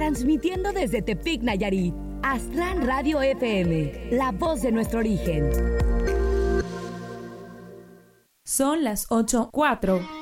transmitiendo desde Tepic, Nayarit. Astran Radio FM, la voz de nuestro origen. Son las 8:04.